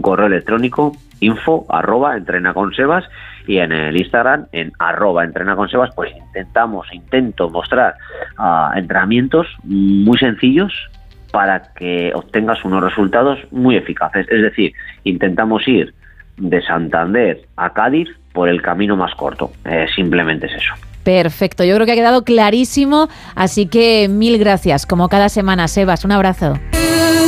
correo electrónico info@entrenaconsebas, y en el Instagram en @entrenaconsebas, pues intento mostrar entrenamientos muy sencillos para que obtengas unos resultados muy eficaces. Es decir, intentamos ir de Santander a Cádiz por el camino más corto. Simplemente es eso. Perfecto, yo creo que ha quedado clarísimo, así que mil gracias, como cada semana, Sebas, un abrazo.